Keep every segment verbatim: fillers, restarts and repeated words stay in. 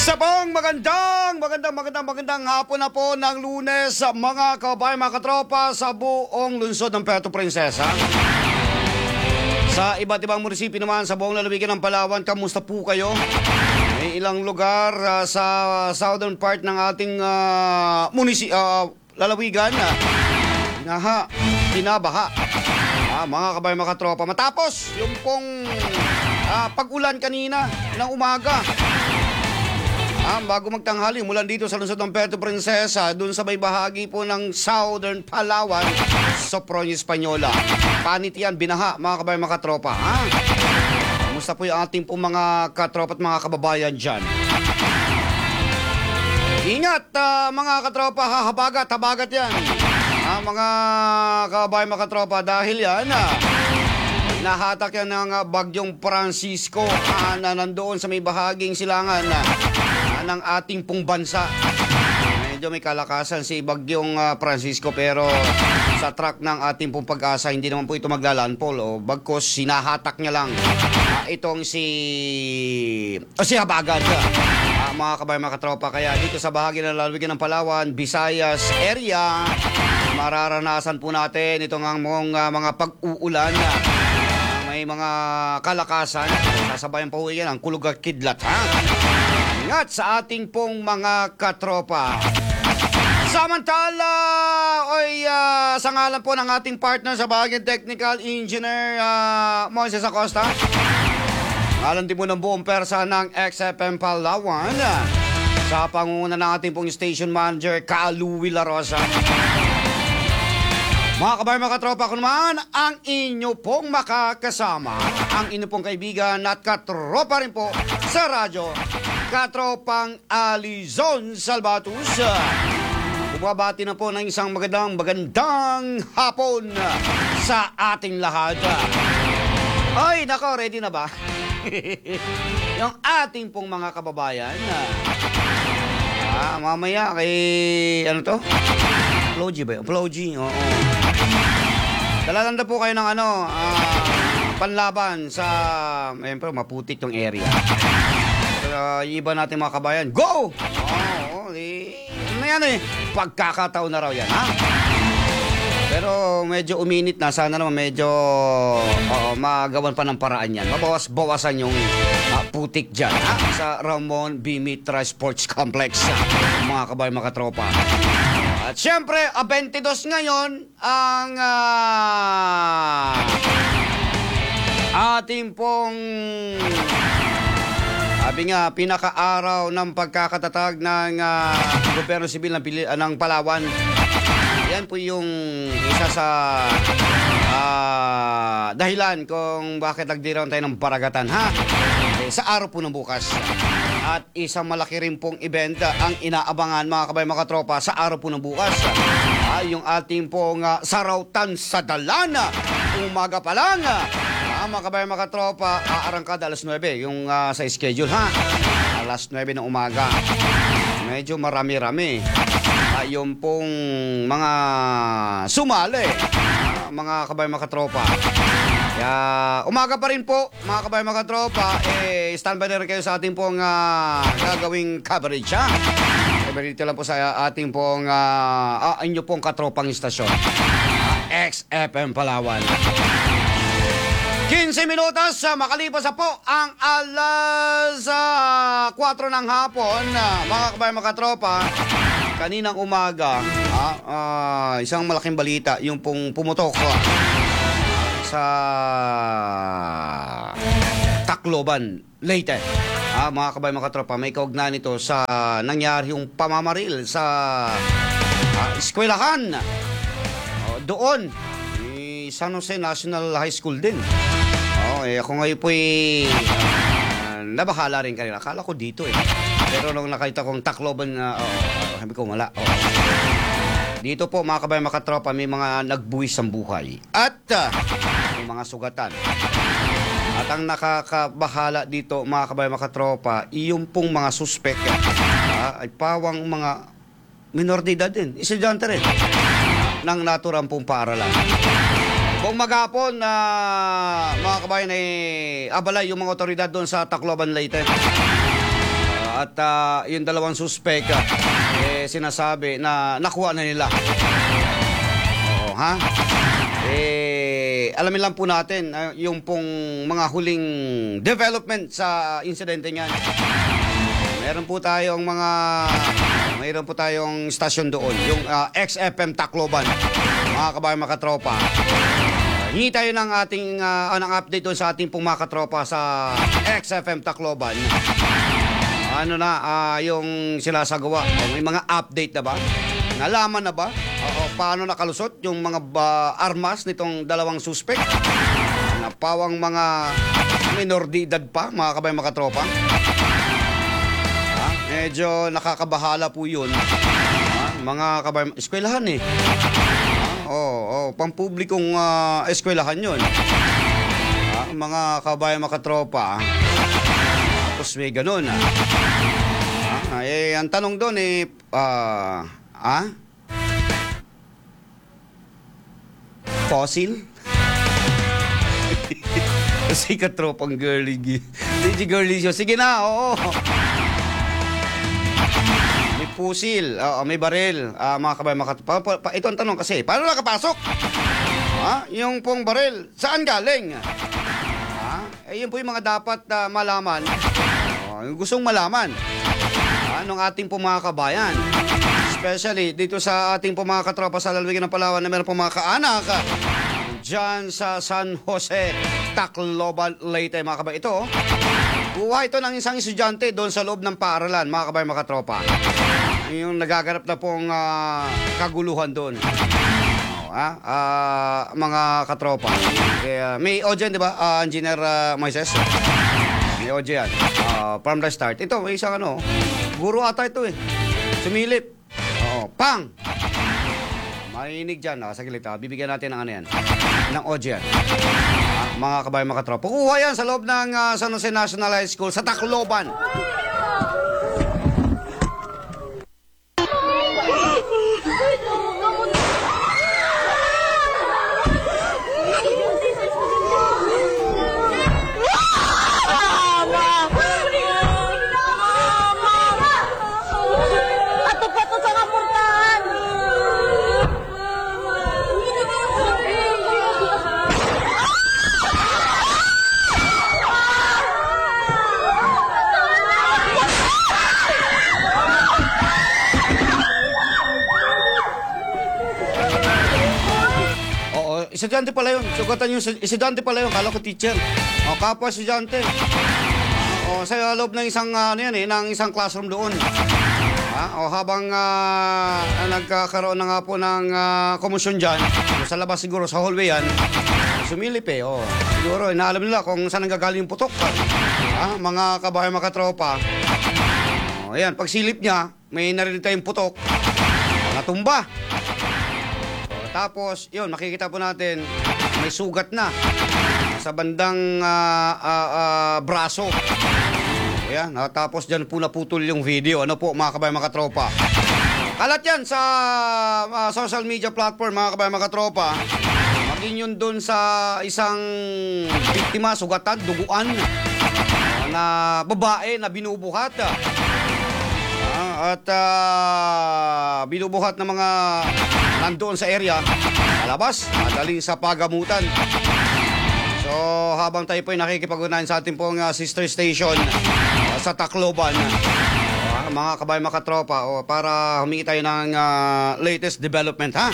Sa pong magandang, magandang, magandang, magandang hapon na po ng Lunes, mga kabayan, mga katropa sa buong lungsod ng Puerto Princesa. Sa iba't ibang munisipyo naman sa buong lalawigan ng Palawan, kamusta po kayo? May ilang lugar uh, sa southern part ng ating uh, munisi uh, lalawigan na uh, binaha, binabaha. Ah, mga kabayan, mga katropa. Matapos yung pong uh, pag-ulan kanina ng umaga. Ah, bago magtanghali, mula dito sa lungsod ng Puerto Princesa, dun sa may bahagi po ng Southern Palawan, Soproño Española. Panit yan, binaha, mga kabayan, mga katropa. Ha? Kamusta po yung ating po mga katropa at mga kababayan dyan? Ingat, uh, mga katropa, ha, habagat, habagat yan. Ah, mga kabayan, mga katropa, dahil yan, ah, nahatak yan ng uh, bagyong Francisco uh, na nandoon sa may bahaging silangan na uh, ng ating pong bansa. Medyo may kalakasan si bagyong uh, Francisco, pero sa track ng ating pong Pag-asa hindi naman po ito maglalandfall, o bagkos sinahatak niya lang uh, itong si o si Habagat, uh, mga kabayan, mga katropa. Kaya dito sa bahagi ng lalawigan ng Palawan, Visayas area, mararanasan po natin itong ang mga, mga pag-uulan na uh, may mga kalakasan. Sasabayan pa po yan ang kulog at kidlat, ha? Ingat sa ating pong mga katropa. Samantala, oy, uh, sa ngalan po ng ating partner sa bahaging technical engineer, uh, Moises Acosta, ngalan din po ng buong persa ng X F M Palawan, uh, sa pangunguna ng ating pong station manager, Kalu La Rosa. Mga kabayan, mga katropa, ko naman ang inyo pong makakasama, ang inyo pong kaibigan at katropa rin po sa radyo, Katropang Alizon Salvatus. Bumabati na po ng isang magandang magandang hapon sa ating lahat. Ay, nako, ready na ba? Yung ating pong mga kababayan. Ah, mamaya kay, ano to? Floji ba yun? Floji, oo. Dalalanda po kayo ng ano, uh, panlaban sa, ayun po, maputik yung area. Uh, yung iba natin mga kabayan, go! Oo, oh, eh, ano yan eh, pagkakataon na raw yan, ha? Pero medyo uminit na, sana naman medyo uh, magawan pa ng paraan yan. Mabawas-bawasan yung uh, putik dyan, ha? Sa Ramon B. Mitra Sports Complex, uh, mga kabayan, mga tropa. At syempre, a twenty-dos ngayon, ang uh, ating pong, sabi nga, pinaka-araw ng pagkakatatag ng uh, gobyerno sibil ng, Pili- uh, ng Palawan. Yan po yung isa sa uh, dahilan kung bakit nagdiriwang tayo ng baragatan, ha? Eh, sa araw po ng bukas. At isang malaki rin pong event ang inaabangan, mga kabayan, mga tropa, sa araw po ng bukas. Uh, yung ating pong uh, Sarautan sa Dalana. Umaga pa lang. Uh, mga kabayan, mga tropa, aarangkada alas nuwebe yung uh, sa schedule, ha? Alas nuwebe ng umaga. Medyo marami-rami. Uh, yung pong mga sumali, uh, mga kabayan, mga tropa. Kaya umaga pa rin po, mga kabayan, mga tropa, eh, standby na rin kayo sa ating pong uh, gagawing coverage, ha? Dito lang po sa ating pong uh, uh, inyo pong katropang istasyon, uh, X F M Palawan. fifteen minutos, uh, makalipas na po ang alas uh, kwatro ng hapon, uh, mga kabayan, mga tropa. Kaninang umaga, uh, uh, isang malaking balita, yung pong pumutok uh, sa Tacloban, Leyte. Ah, mga kabayan, mga katropa, may kaugnayan nito sa nangyari yung pamamaril sa ah, eskwelahan. Oh, doon, eh, San Jose National High School din. Oh, eh, ako ngayon po'y uh, nabahala rin kanila. Akala ko dito eh. Pero nung nakita kong Tacloban, uh, oh, oh, sabi ko, wala. Oh. Dito po, mga kabayan, mga katropa, may mga nagbuwis ang buhay. At uh, may mga sugatan. At ang nakakabahala dito, mga kabayan, mga katropa, yung pong mga suspect uh, ay pawang mga minor de edad din. Estudyante rin ng naturang pong paaralan. Kung maghapon na uh, mga kabayan ay abalay yung mga otoridad doon sa Tacloban, Leyte. Uh, at uh, yung dalawang suspect, uh, eh, sinasabi na nakuha na nila. Oo, ha? Eh, alamin lang po natin uh, yung pong mga huling development sa insidente niyan. Meron po tayong mga mayroon po tayong stasyon doon, yung uh, X F M Tacloban, mga kabayan, mga katropa. Uh, hingi tayo ng ating uh, ng update doon sa ating pong mga katropa sa X F M Tacloban. Ano na uh, yung sila sagawa? May mga update na ba? Nalaman na ba? O, paano nakalusot yung mga uh, armas nitong dalawang suspect? Napawang mga minor de edad pa, mga kabayan, mga katropa. Ha? Medyo nakakabahala po yun. Ha? Mga kabayan, eskwelahan eh. Ha? Oo, oh, pampublikong uh, eskwelahan yun. Ha? Mga kabayan, mga katropa. Tapos may ganun. Ha? Ha? Eh, ang tanong doon eh, ah... Uh, Ah? Fossil? Kasi katropang girly. Hindi girly siya. Sige na, oo. May pusil, uh, may baril, uh, mga kabayan, mga pa, pa, pa, ito ang tanong kasi, paano nakapasok? Ha? Yung pong baril, saan galing? Ha? Eh, yun po yung mga dapat uh, malaman. Uh, yung gustong malaman. Anong ating pong mga kabayan? Especially dito sa ating po mga katropa sa lalawigan ng Palawan na meron po mga kaanak dyan sa San Jose, Tacloban, Leyte, mga kabayan. Ito, buha ito ng isang estudyante doon sa loob ng paaralan, mga kabayan, mga katropa. Yung nagaganap na pong uh, kaguluhan doon. Oh, ah, uh, mga katropa. Kaya, may audio, di ba, uh, Engineer uh, Moises? May audio yan. Uh, from the start. Ito, may isang ano, guro ata ito eh. Sumilip. Oo, pang! Marinig dyan, ah, sa gilid, ah. Bibigyan natin ng ano yan, ng audio yan. Ah, mga kabayan, mga katropa. Kukuha yan sa loob ng uh, San Jose National High School sa Tacloban. Estudyante pala yun. Sugatan yung estudyante pala yun. Kala ko teacher. O, kapwa estudyante. O, sa loob ng isang, ano yan eh, ng isang classroom doon. Ha? O, habang uh, nagkakaroon na nga po ng uh, komusyon dyan, sa labas siguro, sa hallway yan, sumilip eh. O, siguro, inaalam nila kung saan nanggagaling yung putok. Ha? Mga kabahay, mga katropa. O, ayan, pag silip niya, may narinig tayong putok. Natumba. Tapos, yun, makikita po natin, may sugat na sa bandang uh, uh, uh, braso. Ayan, tapos dyan po naputol yung video. Ano po, mga kabayan, mga katropa? Kalat yan sa uh, social media platform, mga kabayan, mga katropa. Maging yun dun sa isang biktima, sugatan, duguan, uh, na babae na binubuhat. Uh, at uh, binubuhat ng mga nandoon sa area, malabas, madaling sa pagamutan. So, habang tayo po ay nakikipag-unahan sa ating pong uh, sister station uh, sa Tacloban, uh, mga kabayan, mga katropa, uh, para humingi tayo ng uh, latest development, ha?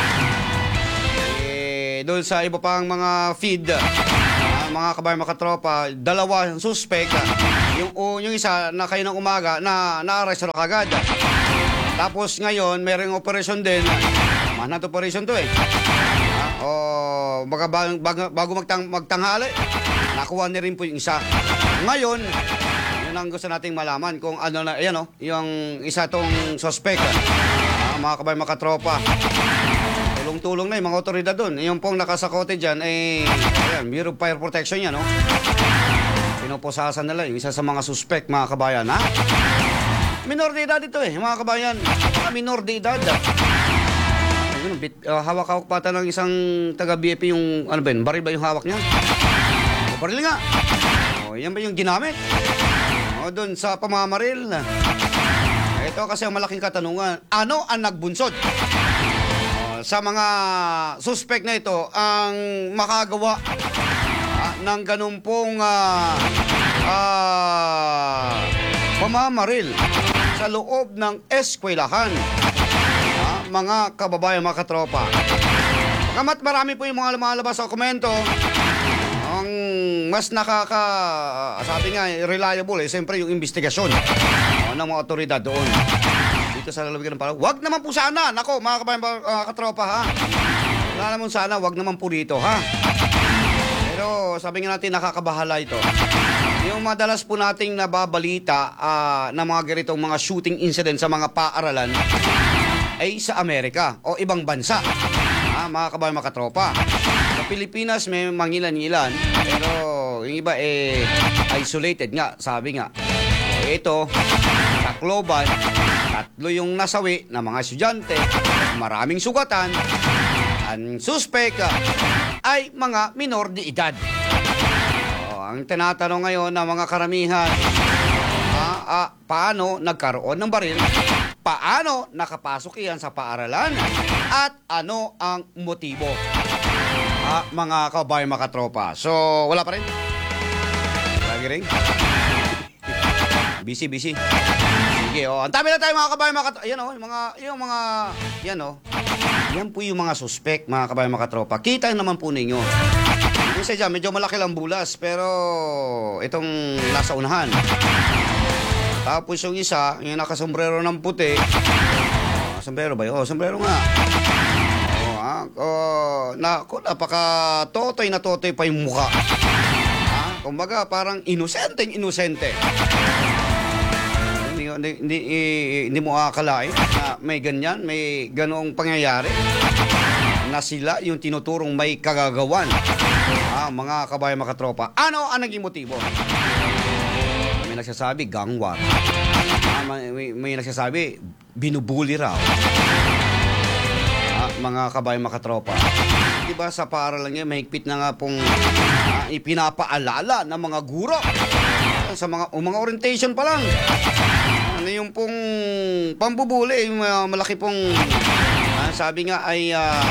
Eh, doon sa iba pang mga feed, uh, mga kabayan, mga katropa, dalawa suspect, uh, yung, uh, yung isa na kayo ng umaga na na-arrest na kagad. Tapos ngayon, mayroong operation din. Manat operation to eh. O, baga bago, bago magtang, magtanghali, nakuha na rin po yung isa. Ngayon, yun ang gusto nating malaman kung ano na, ayan o, yung isa tong suspect. Ah, mga kabayan, mga katropa. Tulong-tulong na yung mga otoridad doon. Yung pong nakasakote dyan, eh, ayan, Bureau of Fire Protection yan, no? Pinuposasan nila yung isa sa mga suspect, mga kabayan, ha? Minor de edad ito eh, mga kabayan. Minor de edad. Ayun, bit, uh, hawak-hawak pata ng isang taga-B F P yung, ano ba yun, baril ba yung hawak niya? O, baril nga. O, yan ba yung ginamit? O, O doon sa pamamaril. Ito kasi ang malaking katanungan. Ano ang nagbunsod? O, sa mga suspect na ito ang makagawa ah, ng ganun pong ah, ah, pamamaril sa loob ng eskwelahan. Ah, mga kababayan, mga katropa. Kamat marami po yung mga lumalabas sa komento. Ang mas nakaka, sabi nga, reliable eh, siyempre yung investigasyon uh, ng mga otoridad doon. Dito sa lalawigan ng Palawan. Wag naman po sana, nako mga kabayan, mga katropa ha. Wala naman sana, wag naman po dito ha. Pero sabi nga natin, nakakabahala ito. Yung madalas po nating nababalita uh, ng mga ganitong mga shooting incident sa mga paaralan ay sa Amerika o ibang bansa. Ah, mga kabayan, mga katropa. Sa Pilipinas may mangilan-ngilan, pero yung iba eh isolated nga, sabi nga. O ito, Tacloban, tatlo yung nasawi na mga estudyante, maraming sugatan. Ang suspect ah, ay mga minor de edad. O, ang tinatanong ngayon ng mga karamihan, ah, ah, paano nagkaroon ng baril? Paano nakapasok iyan sa paaralan? At ano ang motibo? Ah, mga kabayan, mga katropa. So, wala pa rin? Lagi rin? Busy, busy. Sige, oh. Ang tabi na tayo, mga kabayan, mga katropa. Yan, oh, yung mga, yung mga, yan, oh. Yan po yung mga suspect, mga kabayan, mga katropa. Kita naman po ninyo. Yung sa dyan, medyo malaki lang bulas, pero itong nasa unahan. Tapos yung isa, yung nakasombrero ng puti. Oh, sombrero ba yun? Oh, sombrero nga. Oh, ah, oh, na, kung napaka totoy na totoy pa yung mukha. Ah, kumbaga, parang inosente, inosente. Hindi, hindi, hindi, hindi mo akalain na may ganyan, may ganoong pangyayari. Na sila yung tinuturong may kagagawan. Ah, mga kabayan, mga katropa. Ano ang naging motibo? May nagsasabi, gang war. Ah, may, may, may nagsasabi, binubuli raw. Ah, mga kabayan, mga katropa. Diba sa paaralan niya, mahigpit na nga pong ah, ipinapaalala ng mga guro. Sa mga, o mga orientation pa lang. Ano yung pong pambubuli, yung uh, malaki pong, ah, sabi nga ay, ah,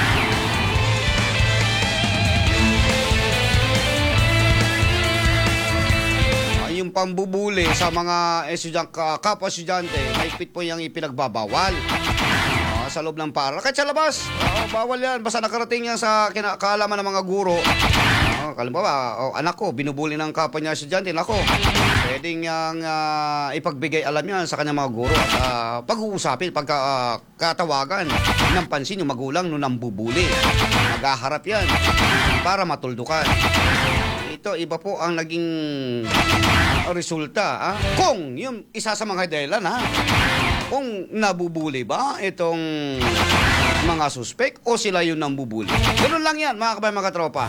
yung pambubuli sa mga estudyante, kapwa estudyante, mahigpit po yung ipinagbabawal uh, sa loob ng paaralan. Kahit sa labas, uh, bawal yan. Basta nakarating yan sa kinakalaman ng mga guro. Uh, kalimbawa, oh, anak ko, binubuli ng kapwa niya estudyante. Nako, pwedeng yung uh, ipagbigay alam yan sa kanyang mga guro. At uh, pag-uusapin, pagkatawagan uh, ng pansin yung magulang nung nambubuli. Maghaharap yan para matuldukan. Ito, iba po ang naging resulta. Ah? Kung yung isa sa mga dahilan, ha? Kung nabubuli ba itong mga suspect o sila yung nambubuli. Ganun lang yan, mga kabayan, mga tropa.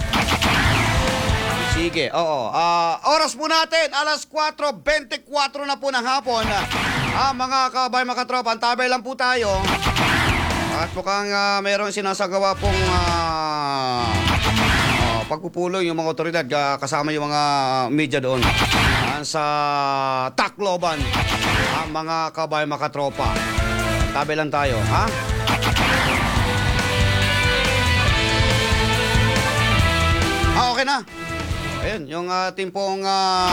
Sige, oo. Uh, oras po natin, alas kwatro twenty-four na po ng hapon. Ah, mga kabayan, mga tropa, antabay lang po tayo. At mukhang uh, mayroong sinasagawa pong uh, pagpupulong yung mga otoridad kasama yung mga media doon uh, sa Tacloban, uh, mga kabayan, mga tropa. Tabi lang tayo, ha? Ah, okay na. Ayun, yung ating pong uh,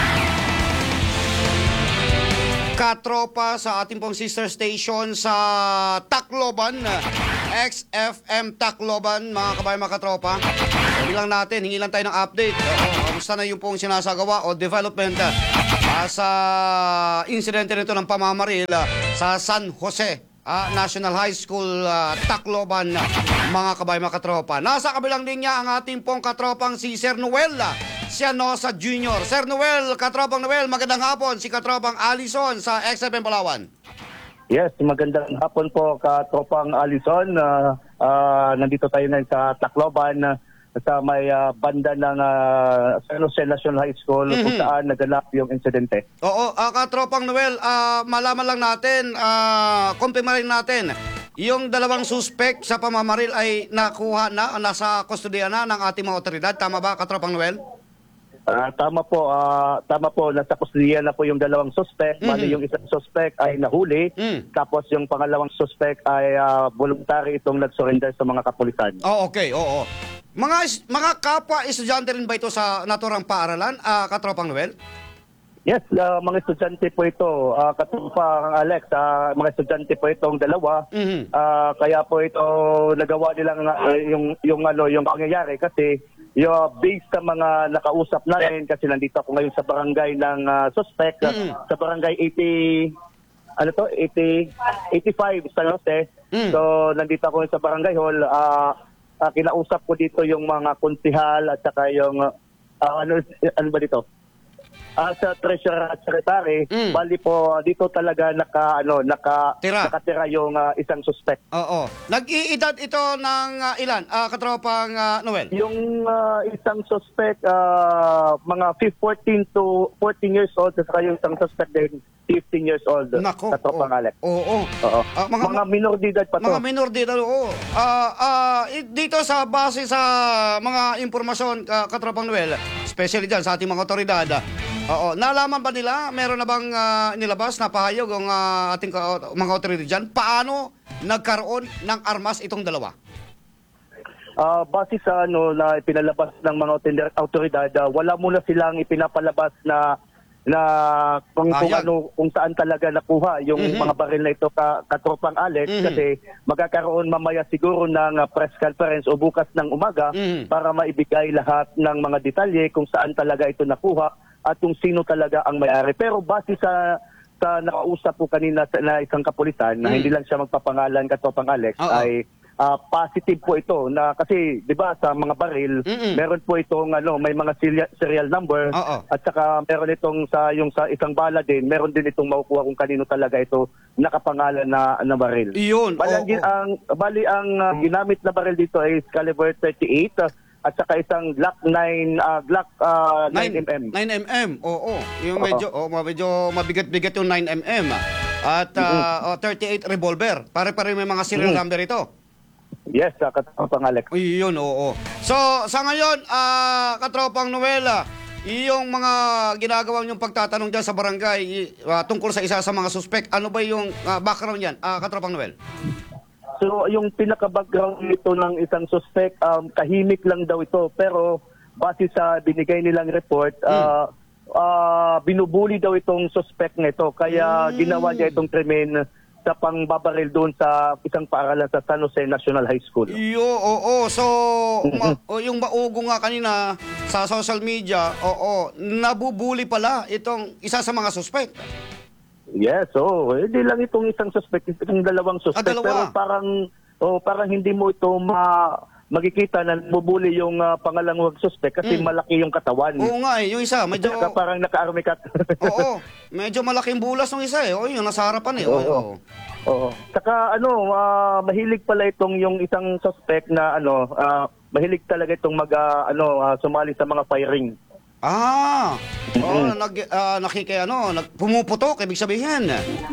katropa sa ating pong sister station sa Tacloban, X F M Tacloban, mga kabayan, mga katropa. Hingi lang natin, hingi lang tayo ng update. O, kamusta na yung pong sinasagawa o development uh, sa incident nito ng pamamaril uh, sa San Jose uh, National High School, uh, Tacloban, uh, mga kabayan, mga katropa. Nasa kabilang linya ang ating pong katropang si Sir Noel uh, Sianosa Junior Sir Noel, katropang Noel, magandang hapon. Si katropang Alison sa X F M Palawan. Yes, magandang hapon po, katropang Alison. Uh, uh, nandito tayo na sa Tacloban, uh, sa may uh, banda ng uh, San Jose National High School, mm-hmm. kung saan naganap yung insidente. Oo, uh, katropang Noel, uh, malaman lang natin, uh, kumpirma rin natin, yung dalawang suspect sa pamamaril ay nakuha na, nasa kustodiya na ng ating mga otoridad. Tama ba, katropang Noel? Ah, tama po, ah, tama po, nasa kustiya na po yung dalawang suspect. Mhm. Bali yung isang suspect ay nahuli, Mm. tapos yung pangalawang suspect ay ah, voluntary itong nag-surrender sa mga kapulisan. Oh, okay, oo. Mga is- mga kapwa estudyante rin ba ito sa naturang paaralan, ah, Katropang Noel? Yes, ah, mga estudyante po ito, uh, katupang Alex, ah, mga estudyante po itong dalawa. Mhm. Ah, kaya po ito nagawa nilang ah, yung yung ano yung pangyayari kasi yung based sa mga nakausap namin kasi nandito ako ngayon sa barangay ng ah, suspect ah, Mm. sa barangay eighty ano to eighty eighty-five San Jose. Mm. So nandito ako sa barangay hall. Ah, ah, kinausap ko dito yung mga konsihal at saka yung ah, ano ano ba dito? Ah, sa treasurer at secretary, Mm. bali po dito talaga naka ano naka Tira. nakatira yung ah, isang suspect. Oo. Nag-iedad ito ng ah, ilan, ah, Katropang ah, Noel? Yung ah, isang suspect ah, mga fourteen to fourteen years old at saka yung isang suspect din fifteen years old. Nako. Katropang oo. Alex. Oo. Oo. Ah, mga- mga, minor de edad pa to. Mga minor de edad, oo. Ah, ah, i- dito sa base sa mga impormasyon, ka Katropang Noel, especially dyan sa ating mga otoridad, ah, oo, nalaman ba nila, meron na bang ah, nilabas na pahayag ang ah, ating ka- mga otoridad dyan, paano nagkaroon ng armas itong dalawa? Ah, base sa ano na pinalabas ng mga autor- autoridad, ah, wala muna silang ipinapalabas na na kung, kung Pahayag. ano kung saan talaga nakuha yung Mhm. mga baril na ito ka katropang Alex Mhm. kasi magkakaroon mamaya siguro ng ah, press conference o bukas ng umaga Mhm. para maibigay lahat ng mga detalye kung saan talaga ito nakuha at kung sino talaga ang may-ari. Pero base sa sa nakausap po kanina sa, na isang kapulisan na Mhm. hindi lang siya magpapangalan katropang Alex Oo. ay ah, positive po ito na kasi 'di ba sa mga baril Mm-mm. meron po itong ano may mga serial, serial number Oo. at saka meron itong sa yung sa isang bala din meron din itong makukuha kung kanino talaga ito nakapangalan na na baril. Iyon. Bali, ang, oo. gi- ang bali ang ah, ginamit na baril dito ay caliber thirty-eight ah, at saka isang Glock nine ah, Glock ah, nine millimeter. nine millimeter. Oo. Yung Oo. medyo, oh, medyo mabigat-bigat yung nine millimeter. At ah, oh, thirty-eight revolver. Pare-pare may mga serial Mhm. number ito. Yes, sa katropang Alex. Yun, oo. So, sa ngayon, ah, Katropang Noela, yung mga ginagawa niyong pagtatanong dyan sa barangay i- ah, tungkol sa isa sa mga suspect, ano ba yung ah, background yan, ah, Katropang Noel? So yung pinaka-background nito ng isang suspect, um, tahimik lang daw ito pero base sa binigay nilang report, ah, ah, binubuli daw itong suspect nito kaya Mm. ginawa niya itong krimen sa pangbabaril doon sa isang paaralan sa San Jose National High School. Yo, oo. So, ma- o, yung maugo nga kanina sa social media, oo, nabubuli pala itong isa sa mga suspect. Yes, oh, hindi lang itong isang suspect, itong dalawang suspect Ah, dalawa. pero parang oh, parang hindi mo ito ma magkikita na bubuli yung ah, pangalawang suspect kasi Mm. malaki yung katawan. Oo nga eh, yung isa, medyo... Saka parang naka-army cut. Oo, medyo malaking bulas ng isa eh. O, yun, nasa harapan eh. Oo. Oo. Oo. Saka ano, ah, mahilig pala itong yung isang suspect na ano, ah, mahilig talaga itong mag ah, ano, ah, sumali sa mga firing. Ah, oo, Mhm. nag, ah, nakiki, ano, nag, pumuputok, ibig sabihin.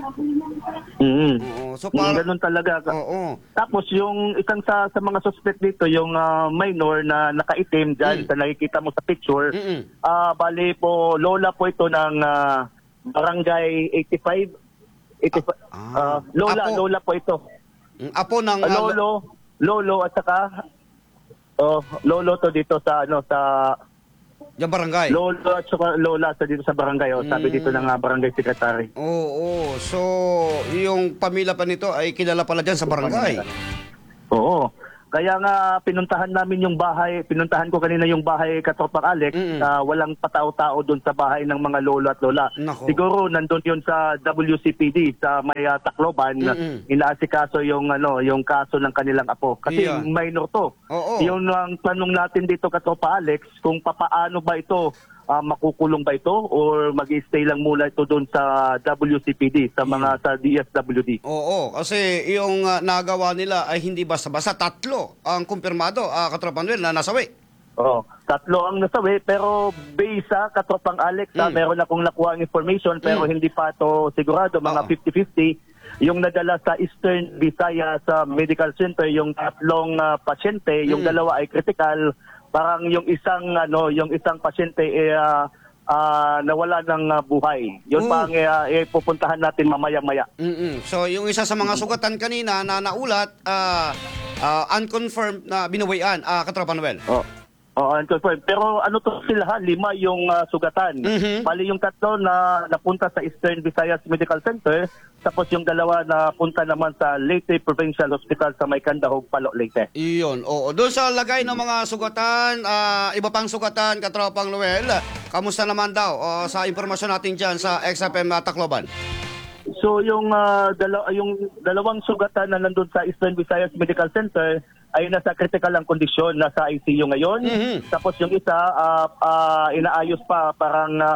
Mm. Oo, so Mm, parang... ganun talaga. Oo. Tapos yung isang sa sa mga suspect dito, yung ah, minor na nakaitim dyan Mm. sa nakikita mo sa picture, Mm-mm. ah bali po, lola po ito ng ah, barangay eighty-five. eighty-five Ah, ah, lola, apo. lola po ito. Mm, Apo ng... Ah, ah, lolo, lolo at saka oh, lolo to dito sa ano sa yung barangay. lolo at saka lola sa dito sa barangay, oh, sabi Mm. dito ng ah, barangay secretary. Oo, so yung pamilya pa nito ay kilala pala dyan sa barangay. Oo. Kaya nga pinuntahan namin yung bahay, pinuntahan ko kanina yung bahay Katropang Alex, Mm-mm. ah, walang patao-tao doon sa bahay ng mga lolo at lola. Nako. Siguro nandun yun sa W C P D sa may ah, Tacloban, Mm-mm. inaasikaso yung ano, yung kaso ng kanilang apo. Kasi Yeah. minor to. Oo. Yun ang tanong natin dito Katropa Alex, kung papaano ba ito, ah, makukulong ba ito or mag-stay lang muna ito doon sa W C P D, sa mga sa D S W D. Oo, kasi yung ah, nagawa nila ay hindi basta-basta. Tatlo ang kumpirmado, uh, Katropang Noel, na nasawi. Oh, tatlo ang nasawi pero based sa Katropang Alex, ah, Mm. meron akong nakuha ang information pero Mm. hindi pa to sigurado, mga Oo. fifty-fifty. Yung nadala sa Eastern Visayas sa Medical Center, yung tatlong ah, pasyente, yung Mm. dalawa ay critical, parang yung isang ano, yung isang pasyente eh, ah, ah, nawala ng ah, buhay. Yun Oh. pa ang uh, pupuntahan natin mamaya-maya. Mm-mm. So, yung isa sa mga sugatan kanina na naulat, ah, ah, unconfirmed na binawian, ah, Katropa Noel. Oh. Oo, unconfirmed. Pero ano to sila ha? Lima yung ah, sugatan. Mhm. Bali yung tatlo na napunta sa Eastern Visayas Medical Center, tapos yung dalawa na punta naman sa Leyte Provincial Hospital sa May Candahog, Palo, Leyte. Iyon, oo. Doon sa lagay ng mga sugatan, ah, iba pang sugatan, Katropang Noel, kamusta naman daw oh, sa impormasyon natin dyan sa X F M uh, Tacloban? So yung ah, dalaw- yung dalawang sugatan na nandun sa Eastern Visayas Medical Center ay nasa critical ang kondisyon, nasa I C U ngayon. Mhm. Tapos yung isa ah, ah, inaayos pa, parang ah,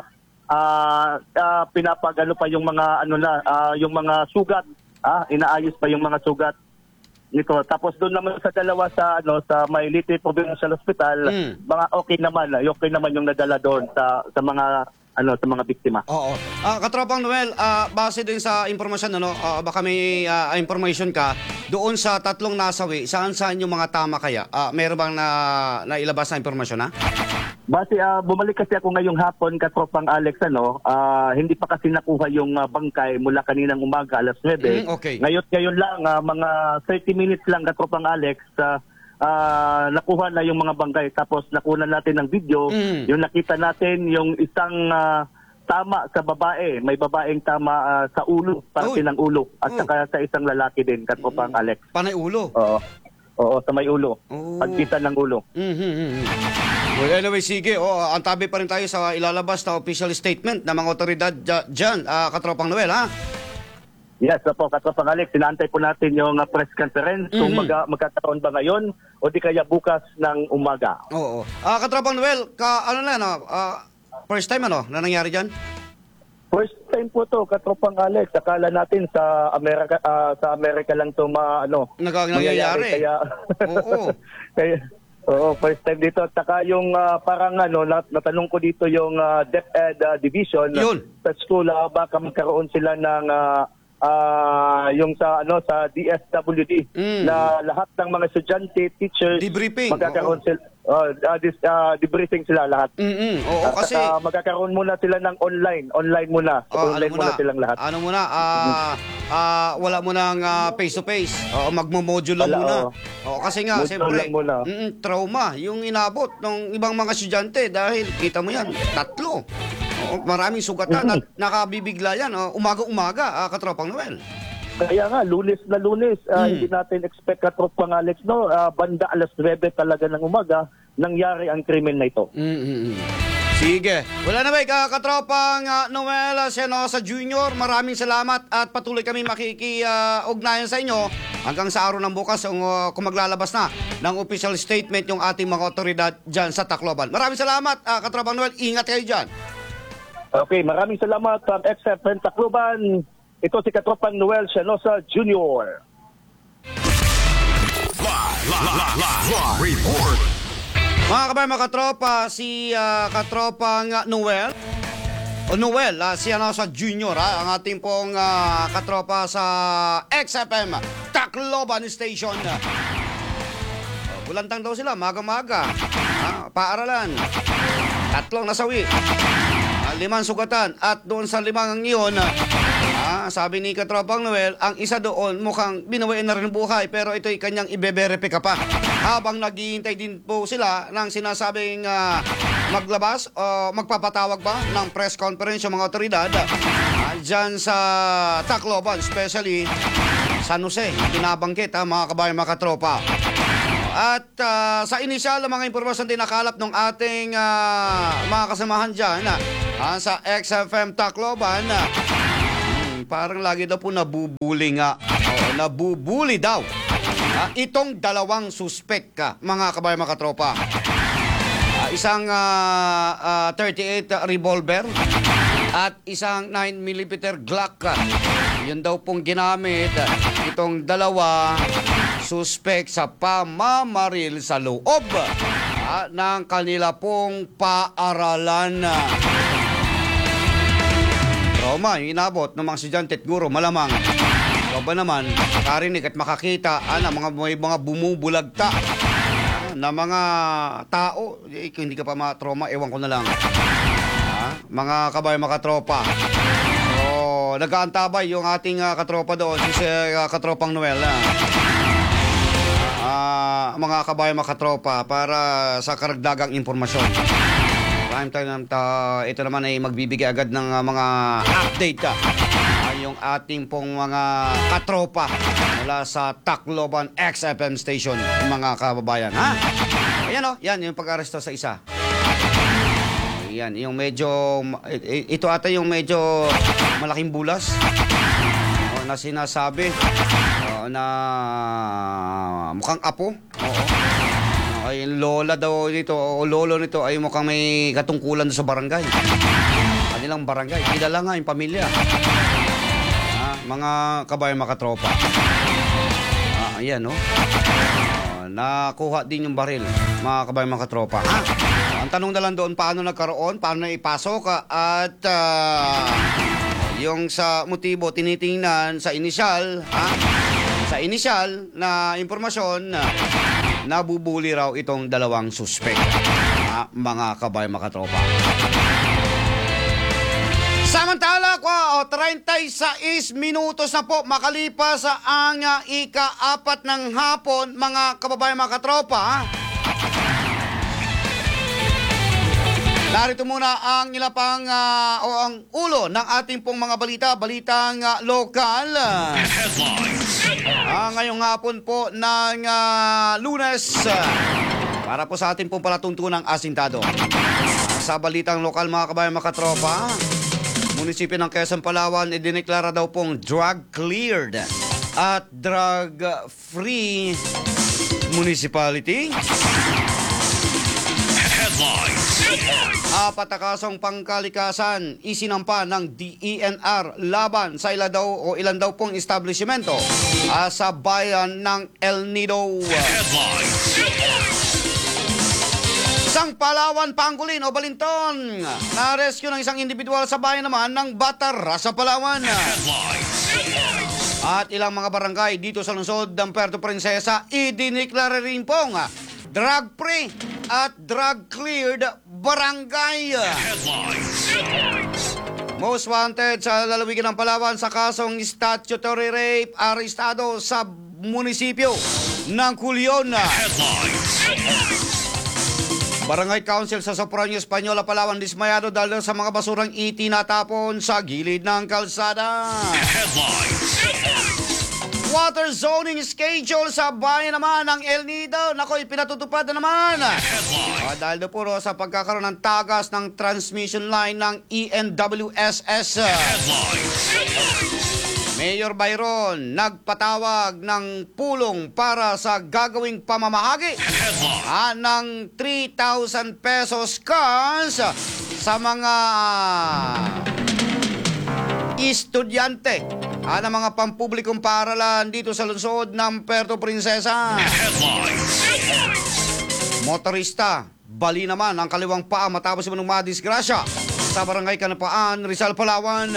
ah, ah, pinapagano pa yung mga ano na ah, yung mga sugat, ah, inaayos pa yung mga sugat nito. Tapos doon naman sa dalawa sa ano sa May Leyte Provincial Hospital, Mm. mga okay naman, ah, okay naman yung nadala doon sa sa mga ano sa mga biktima. Oo. Ah, Katropang Noel, ah, base din sa impormasyon, ano, ah, baka may ah, information ka, doon sa tatlong nasawi, saan-saan yung mga tama kaya? Ah, meron bang na, nailabas na impormasyon, ha? Base ah, bumalik kasi ako ngayong hapon, Katropang Alex, ano, ah, hindi pa kasi nakuha yung ah, bangkay mula kaninang umaga alas nuwebe. Mm, okay. Ngayon ngayon lang ah, mga thirty minutes lang, Katropang Alex, ah, ah, nakuha na yung mga bangkay, tapos nakuha natin ng video. Mm. Yung nakita natin yung isang ah, tama sa babae, may babaeng tama ah, sa ulo, parte Uy. ng ulo, at Oh. saka sa isang lalaki din, Katropang Alex. Panay ulo. Oo. Oo, sa may ulo. Oh. Pagkita ng ulo. Mhm. Well, anyway, sige. Oh, ang tabi pa rin tayo sa ilalabas na official statement ng mga otoridad dya- dyan, ah, Katropang Noel, ha? Yes, po, Katropang Alex, inaantay po natin yung uh, press conference kung Mhm. mag- magkakaroon ba ngayon o di kaya bukas ng umaga. Oo. Ah, Katropang Noel, ka, ano na, no? Ah, first time, ano, na nangyari dyan? First time po to, Katropang Alex. Akala natin sa Amerika ah, sa Amerika lang to ma, ano, Nag- mangyayari. nangyayari. Kaya, Oo. kaya, oo, first time dito. At saka yung ah, parang ano, nat- natanong ko dito yung ah, DepEd ah, Division Yun. sa school, ah, baka magkaroon sila ng ah, ah, yung sa ano sa D S W D Mm. na lahat ng mga estudyante, teachers, Debriefing, magkakaroon oo. sila oh, ah, dis, ah, debriefing sila lahat. Mm-mm. Oo, At kasi... saka magkakaroon muna sila ng online. Online muna. Oh, online ano muna muna, silang lahat. Ano muna, ah, ah, wala mo nang ah, face-to-face. Oo, magmo-module lang Wala, muna. oo. Oo, kasi nga, Module siyempre, lang muna. mm, trauma yung inabot ng ibang mga estudyante dahil kita mo yan, tatlo. Oo, maraming sugatan at nakabibigla yan. Oh, umaga-umaga, ah, Katropang Noel. Kaya nga, lunes na lunes, ah, Mm. hindi natin expect Katropang Alex, no? Ah, banda alas nuwebe talaga ng umaga, nangyari ang krimen na ito. Mm-mm. Sige. Wala na ba, ka- Katropang ah, Noel ah, Senosa Junior, maraming salamat at patuloy kami makiki-ugnayan sa inyo hanggang sa araw ng bukas kung, ah, kung maglalabas na ng official statement yung ating mga otoridad dyan sa Tacloban. Maraming salamat, ah, Katropang Noel. Ingat kayo dyan. Okay, maraming salamat from X F M Tacloban. Ito si Katropang Noel Sianosa Junior Live, live, live, live report. Mga kabayan, mga katropa, si ah, Katropang ah, Noel, o Noel, ah, si ano sa Junior, ah, ang ating pong ah, katropa sa X F M Tacloban Station. Uh, bulantang daw sila, maga-maga. Ah, paaralan. Tatlong nasawi. Ah, limang sugatan. At doon sa limang iyon, ah, sabi ni Katropang Noel, ang isa doon mukhang binawian na rin buhay pero ito'y kanyang ibeberepika pa. Habang naghihintay din po sila ng sinasabing ah, maglabas o magpapatawag ba ng press conference yung mga otoridad ah, dyan sa Tacloban, especially San Jose, binabanggit ha, mga kabayan, mga katropa. At ah, sa inisyal ng mga impormasyon din nakalap ng ating ah, mga kasamahan dyan ah, sa X F M Tacloban, ah, hmm, parang lagi daw po nabubuli nga. Oo, nabubuli daw. Ah, itong dalawang suspect ka, mga kabayan, mga katropa. Ah, isang ah, ah, thirty-eight revolver at isang nine millimeter Glock. Yun daw pong ginamit itong dalawa suspect sa pamamaril sa loob ah, ng kanila pong paaralan. Trauma, yung inabot ng mga estudyante at guro, malamang. Ikaw ba naman, makarinig at makakita, ana, mga, may mga bumubulagta. Ah, na mga tao, eh, kung hindi ka pa ma-trauma, ewan ko na lang. Ha? Mga kabayan, mga katropa. So, nag-aantabay yung ating uh, katropa doon, si uh, katropang Noel. Ah. Uh, mga kabayan, mga katropa, para sa karagdagang impormasyon. Time time uh, ito naman ay magbibigay agad ng uh, mga update ka. Uh, yung ating pong mga katropa mula sa Tacloban X F M station, mga kababayan. Ha? Ayan o, yan yung pag-aresto sa isa. Ayan, yung medyo, ito ata yung medyo malaking bulas o, na sinasabi o, na mukhang apo. Oo. Ay, lola daw nito o lolo nito ay mukhang may katungkulan sa barangay. Kanilang barangay. Kilala nga yung pamilya. Ah, mga kabayan, makatropa. Ah, ayan, no? Ah, nakuha din yung baril, mga kabayan, makatropa. Ah, ang tanong na lang doon, paano nagkaroon, paano na ipasok, at uh, yung sa motibo, tinitingnan sa inisyal, ha? Sa inisyal na impormasyon, na nabubuli raw itong dalawang suspect, ha? Mga kabayan, makatropa. Samantala, ko, o, thirty-six minutos na po makalipas sa ang uh, ika-apat ng hapon, mga kababayan, mga katropa. Narito muna ang nilapang uh, o ang ulo ng ating pong mga balita, balitang uh, lokal. Uh, ngayong hapon po ng uh, Lunes, uh, para po sa ating pong palatuntunang asintado. Uh, sa balitang lokal, mga kabayan, mga katropa, munisipyo ng Quezon, Palawan, idineklara daw pong drug-cleared at drug-free municipality. Apat na kasong pangkalikasan isinampa ng D E N R laban sa ilan daw o ilan daw pong establishmento uh, sa bayan ng El Nido. Isang Palawan, Pangolin o Balinton na-rescue ng isang individual sa bayan naman ng Batara sa Palawan. At ilang mga barangay dito sa lungsod ng Puerto Princesa idineklara rin pong drug-free at drug-cleared barangay. Most wanted sa lalawigan ng Palawan sa kasong statutory rape, arestado sa munisipyo ng Culion. Barangay Council sa Soprano Española, Palawan, dismayado dahil sa mga basurang itinatapon sa gilid ng kalsada. Water zoning schedule sa bayan naman ng El Nido. Nako, ipinatutupad na naman. Uh, dahil do puro sa pagkakaroon ng tagas ng transmission line ng E N W S S. Mayor Byron nagpatawag ng pulong para sa gagawing pamamahagi uh, ng three thousand pesos cash sa mga estudyante uh, ng mga pampublikong paaralan dito sa lungsod ng Puerto Princesa. Motorista, bali naman ang kaliwang paa matapos ng madisgrasya sa barangay Kanapaan, Rizal, Palawan.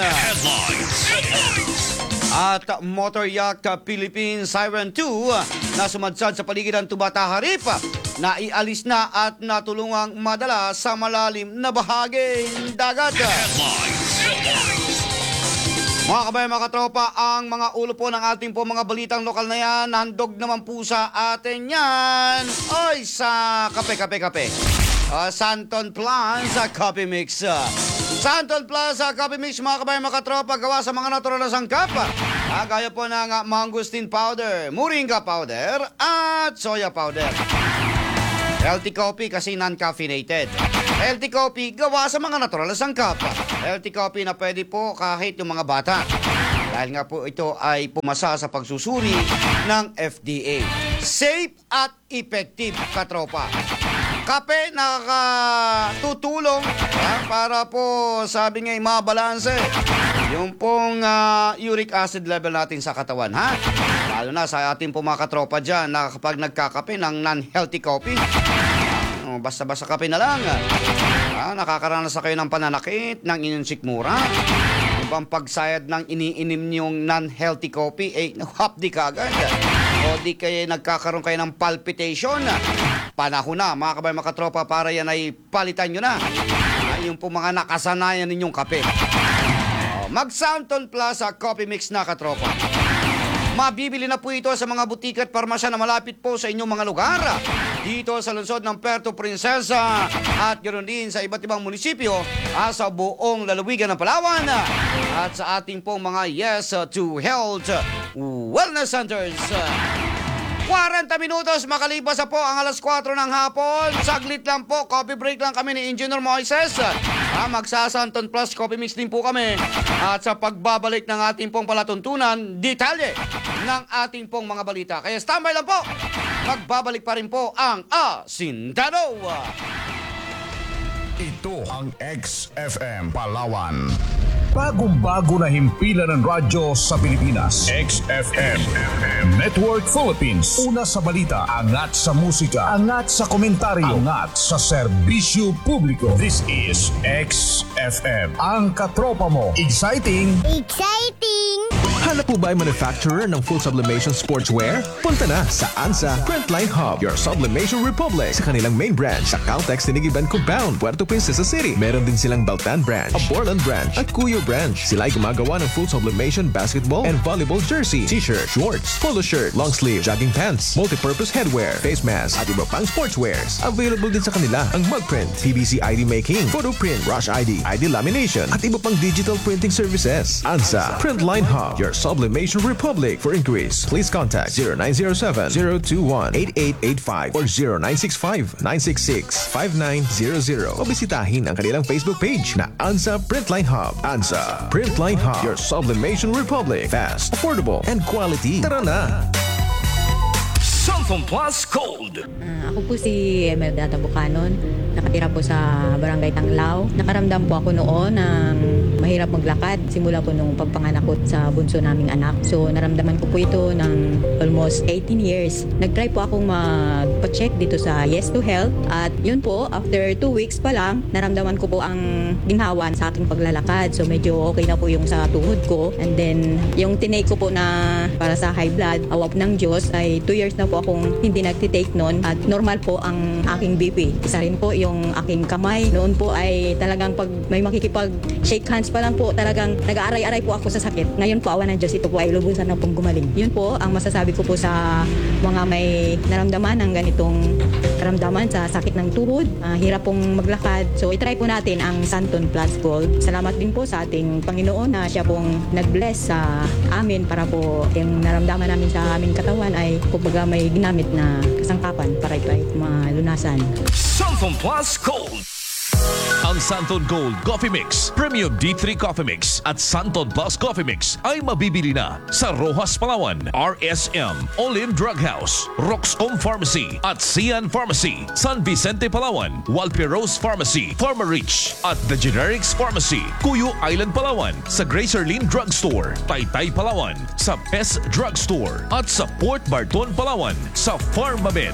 At Motor Yacht Philippines Siren two na sumadsad sa paligiran Tubata Harip na ialis na at natulungang madala sa malalim na bahaging dagat. Mga kabayan, mga katropa, ang mga ulo po ng ating po mga balitang lokal na yan, handog naman po sa atin yan. Oy, sa kape, kape, kape. Uh, Santon Plaza Coffee Mix. Uh, Santon Plaza Coffee Mix, mga kabayan, mga katropa, gawa sa mga natural na sangkap. Uh, gaya po ng uh, mangosteen powder, moringa powder, at soya powder. Healthy coffee kasi non-caffeinated. Healthy coffee gawa sa mga natural na sangkap. Healthy coffee na pwede po kahit yung mga bata. Dahil nga po ito ay pumasa sa pagsusuri ng F D A. Safe at effective, katropa. Kape nakatutulong ha, para po sabi nga mabalanse yung pong uh, uric acid level natin sa katawan, ha? Lalo na sa ating po mga katropa dyan na kapag nagkakape ng non-healthy coffee, uh, basta-basta kape na lang. Uh, nakakaranas na kayo ng pananakit, ng inyong sikmura. Yung bang pagsayad ng iniinim niyong non-healthy coffee, eh, hapdi ka agad. O di kayo nagkakaroon kayo ng palpitation, panahon na, mga kabayan, mga katropa, para yan ay palitan nyo na. Ah, yung po mga nakasanayan ninyong kape. Oh, Mag-Santon Plaza Coffee Mix na, katropa. Mabibili na po ito sa mga butika at parmasya na malapit po sa inyong mga lugar. Dito sa lungsod ng Puerto Princesa at ganoon din sa iba't ibang munisipyo at sa buong lalawigan ng Palawan at sa ating pong mga Yes to Health Wellness Centers. forty minutos makalipas na po ang alas kwatro ng hapon. Saglit lang po, coffee break lang kami ni Engineer Moises. Ah, Magsasanton Plus Coffee Mix din po kami. At sa pagbabalik ng ating pong palatuntunan, detalye ng ating pong mga balita. Kaya standby lang po. Magbabalik pa rin po ang Asindano. Ito ang X F M Palawan. Bagong-bago na himpilan ng radyo sa Pilipinas. X F M Network Philippines. Una sa balita, angat sa musika, angat sa komentaryo, angat sa serbisyo publiko. This is X F M. Ang katropa mo. Exciting! Exciting! Hanap po ba ay manufacturer ng full sublimation sportswear? Punta na sa ANSA Printline Hub, your sublimation republic. Sa kanilang main branch sa Caltex Tinigiban Compound, Puerto Princesa City. Meron din silang Baltan branch, a Borland branch, at Cuyo branch. Sila ay gumagawa ng full sublimation basketball and volleyball jersey, t-shirt, shorts, polo shirt, long sleeve, jogging pants, multi-purpose headwear, face mask, at iba pang sportswears. Available din sa kanila ang mug print, P V C I D making, photo print, rush I D, I D lamination, at iba pang digital printing services. ANSA Printline Hub, your sublimation republic. For inquiries, please contact zero nine zero seven, zero two one, eight eight eight five or zero nine six five, nine six six, five nine zero zero. O bisitahin ang kanilang Facebook page na ANSA Printline Hub. ANSA Printline Hub, your sublimation republic. Fast, affordable, and quality. Tara na! Santon Plus Gold. Ah, ako po si Emerda Tabucanon. Nakatira po sa Barangay Tanglao. Nakaramdam po ako noon ng mahirap maglakad. Simula po nung pagpanganak ko sa bunso naming anak. So naramdaman ko po ito ng almost eighteen years. Nag-try po akong magpa-check dito sa Yes to Health. At yun po, after two weeks pa lang, naramdaman ko po ang ginhawan sa aking paglalakad. So medyo okay na po yung sa tuhod ko. And then yung tinake ko po na para sa high blood, awap ng Diyos, ay two years na po akong hindi nagtitake noon. At normal po ang aking B P. Isa rin po yung aking kamay. Noon po ay talagang pag may makikipag-shake hands pa lang po, talagang nag-aaray-aray po ako sa sakit. Ngayon po, awa ng Diyos, ito po ay lubusan na pong gumaling. Yun po ang masasabi ko po sa mga may naramdaman ng ganitong karamdaman sa sakit ng tuhod, uh, hirap pong maglakad. So, itry po natin ang Santon Plus Gold. Salamat din po sa ating Panginoon na siya pong nag-bless sa amin para po yung naramdaman namin sa aming katawan ay kumbaga may ginamit na kasangkapan para ito ay malunasan. Santon Plus Gold. Ang Santon Gold Coffee Mix, Premium D three Coffee Mix at Santon Plus Coffee Mix ay mabibili na sa Rojas Palawan, R S M, Olin Drug House, Roxcom Pharmacy at Sian Pharmacy, San Vicente Palawan, Walperos Pharmacy, Pharmarich at The Generics Pharmacy, Cuyo Island Palawan, sa Gracerlin Drug Store, Taytay Palawan, sa Pest Drug Store at sa Port Barton Palawan sa Pharmamed.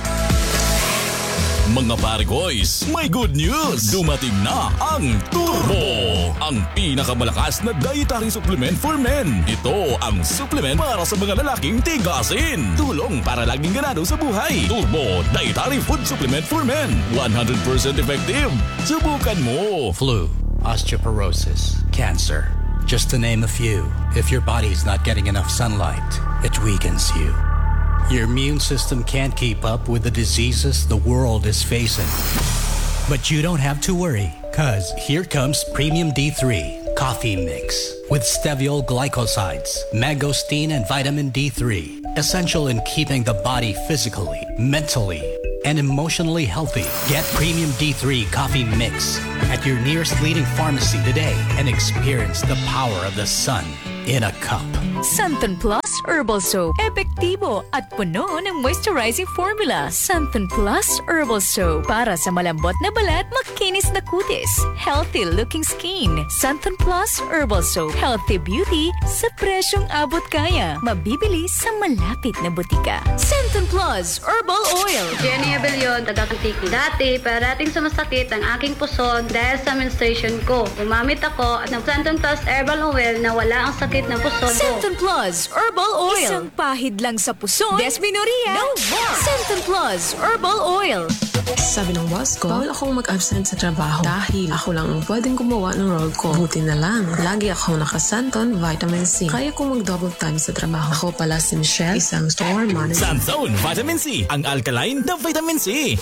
Mga pare boys, may good news! Dumating na ang Turbo! Ang pinakamalakas na dietary supplement for men. Ito ang supplement para sa mga lalaking tigasin. Tulong para laging ganado sa buhay. Turbo Dietary Food Supplement for Men. one hundred percent effective. Subukan mo! Flu, osteoporosis, cancer. Just to name a few. If your body's not getting enough sunlight, it weakens you. Your immune system can't keep up with the diseases the world is facing. But you don't have to worry, cause here comes Premium D three Coffee Mix with steviol glycosides, mangosteen, and vitamin D three. Essential in keeping the body physically, mentally, and emotionally healthy. Get Premium D three Coffee Mix at your nearest leading pharmacy today and experience the power of the sun in a cup. Santon Plus Herbal Soap. Epektibo at puno ng moisturizing formula. Santon Plus Herbal Soap. Para sa malambot na balat, makinis na kutis. Healthy looking skin. Santon Plus Herbal Soap. Healthy beauty sa presyong abot kaya. Mabibili sa malapit na butika. Santon Plus Herbal Oil. Jenny Abellion, taga-Kutiki. Dati, parating sumasakit ang aking puson dahil sa menstruation ko. Gumamit ako at ng Santon Plus Herbal Oil na wala ang sakit ng puson ko. Santon Plus Herbal Herbal Oil. Isang pahid lang sa puso. Desminoria. No more. Santon Plus Herbal Oil. Sabi ng boss ko, bawal akong mag-absent sa trabaho dahil ako lang ang pwedeng gumawa ng role ko. Buti na lang, lagi akong nakasanton Vitamin C. Kaya kong mag-double time sa trabaho. Ako pala si Michelle, isang store manager. Santon Vitamin C, ang alkaline na vitamin C.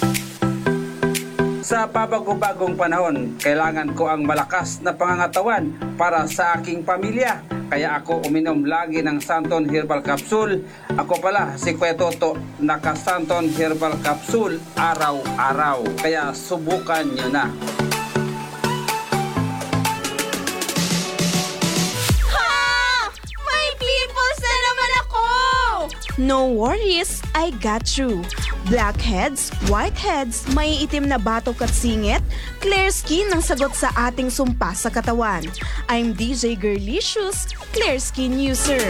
Sa pabago-bagong panahon, kailangan ko ang malakas na pangangatawan para sa aking pamilya. Kaya ako uminom lagi ng Santon Herbal Capsule. Ako pala si Kuya Toto, naka-Santon Herbal Capsule araw-araw. Kaya subukan nyo na. Ha! May pimples na naman ako! No worries, I got you. Blackheads, whiteheads, may itim na batok at singit, clear skin ang sagot sa ating sumpa sa katawan. I'm D J Girlicious, Clear Skin User.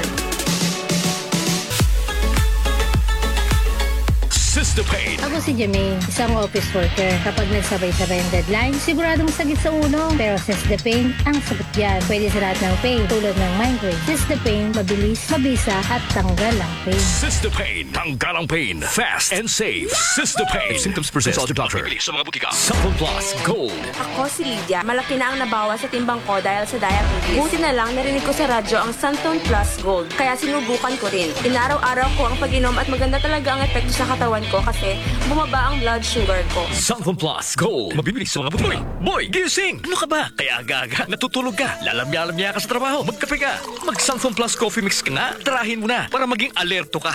Sistapain. Ako si Jamie, isang office worker. Kapag nagsabay-sabay ang deadline, siguradong sakit sa ulo. Pero Sistapain, ang sagot yan. Pwede sa lahat ng pain, tulad ng migraine. Sistapain, mabilis, mabisa, at tanggal ang pain. Sistapain, tanggal ang pain. Fast and safe. Sistapain. If symptoms persist, consult your doctor. Sa mga butika. Santon Plus Gold. Ako si Lydia. Malaki na ang nabawas sa timbang ko dahil sa diabetes. Buti na lang narinig ko sa radyo ang Santon Plus Gold. Kaya sinubukan ko rin. Inaraw-araw ko ang pag-inom at maganda talaga ang epekto sa katawan ko kasi bumaba ang blood sugar ko. Santon Plus Gold. Mabibili sa mga butika. Boy, gising! Ano ka ba? Kaya aga-aga, natutulog ka. Lalamya-lamya ka sa trabaho. Magkape ka. Mag-Santon Plus Coffee Mix ka nga. Tarahin mo na para maging alerto ka.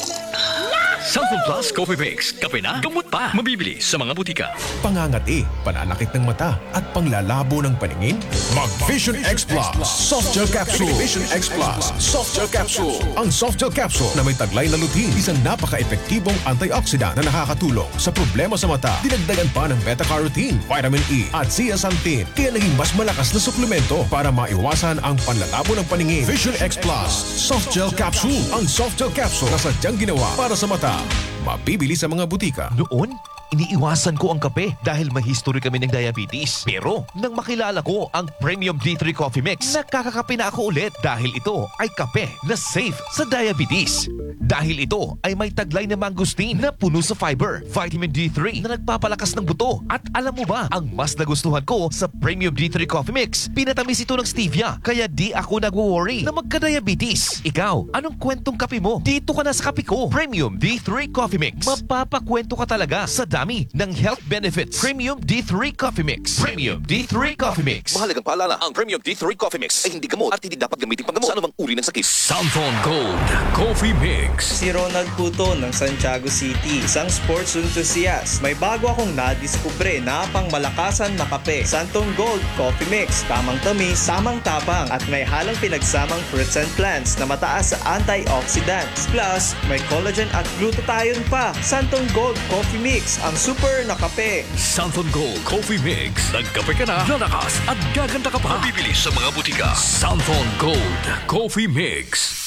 Santon Plus Coffee Mix. Kape na, gamot pa. Mabibili sa mga butika. Pangangati, pananakit ng mata, at panglalabo ng paningin? Mag Vision X Plus Soft Gel Capsule. Vision X Plus Soft Gel Capsule. Ang Soft Gel Capsule na may taglay na lutein, isang napaka-epektibong antioxidant na nakakatulong sa problema sa mata. Dinagdagan pa ng beta-carotene, vitamin E, at zeaxanthin. Kaya naging mas malakas na suplemento para maiwasan ang panlalabo ng paningin. Vision X Plus Soft Gel Capsule. Ang Soft Gel Capsule na sadyang ginawa para sa mata. Mabibili sa mga butika. Noon, iniiwasan ko ang kape dahil may history kami ng diabetes. Pero nang makilala ko ang Premium D three Coffee Mix, nakakakape na ako ulit dahil ito ay kape na safe sa diabetes. Dahil ito ay may taglay na mangosteen na puno sa fiber, vitamin D three na nagpapalakas ng buto. At alam mo ba, ang mas nagustuhan ko sa Premium D three Coffee Mix, pinatamis ito ng stevia, kaya di ako nagwo-worry na magka-diabetes. Ikaw, anong kwentong kape mo? Dito ka na sa kape ko. Premium D three Coffee Mix. Mapapakwento ka talaga sa dami ng health benefits. Premium D three Coffee Mix. Premium D three Coffee Mix. Mahalagang paalala, ang Premium D three Coffee Mix ay hindi gamot at hindi dapat gamitin panggamot sa anumang uri ng sakit. Santon Gold Coffee Mix. Si Ronald Puto ng Santiago City, isang sports enthusiast. May bago akong nadiskubre na pang malakasan na kape. Santon Gold Coffee Mix. Tamang tamis, samang tapang at may halang pinagsamang fruits and plants na mataas sa antioxidants. Plus, may collagen at glutathione pa. Santon Gold Coffee Mix, ang super na kape. Santon Gold Coffee Mix. Nagkape ka na, lalakas at gaganda ka pa. Mabibili sa mga butika. Santon Gold Coffee Mix.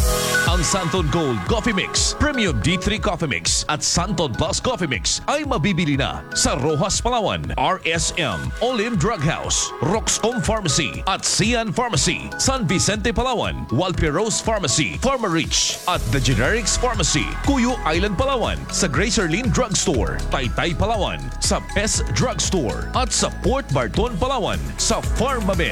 Ang Santon Gold Coffee Mix, Premium D three Coffee Mix at Santon Plus Coffee Mix ay mabibili na sa Rojas Palawan, R S M, Olim Drug House, Roxcom Pharmacy at Sian Pharmacy, San Vicente Palawan, Walperos Pharmacy, Pharmarich at The Generics Pharmacy, Cuyo Island Palawan, sa Gracerlin Drug Store, Taytay Palawan, sa Best Drug Store at sa Port Barton Palawan, sa Pharmamed.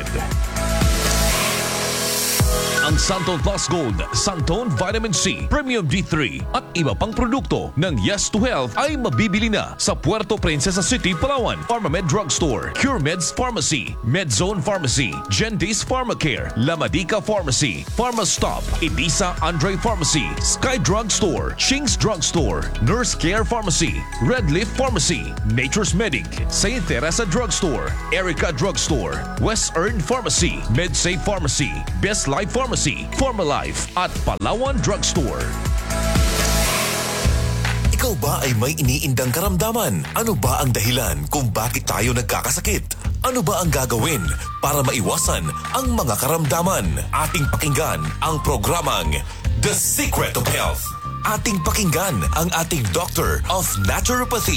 Ang Santon Plus Gold, Santon Vitamin C, Premium D three at iba pang produkto ng Yes to Health ay mabibili na sa Puerto Princesa City, Palawan, Pharmamed Drugstore, CureMeds Pharmacy, Medzone Pharmacy, Gendis Pharmacare, Lamadika Pharmacy, Pharmastop, Ibiza Andre Pharmacy, Sky Drugstore, Shing's Drugstore, Nurse Care Pharmacy, Red Leaf Pharmacy, Nature's Medic, Saint Teresa Drugstore, Erica Drugstore, West Earn Pharmacy, MedSafe Pharmacy, Best Life Pharmacy, Pharmalife at Palawan Drugstore. Ikaw ba ay may iniindang karamdaman? Ano ba ang dahilan kung bakit tayo nagkakasakit? Ano ba ang gagawin para maiwasan ang mga karamdaman? Ating pakinggan ang programang The Secret of Health. Ating pakinggan ang ating Doctor of Naturopathy,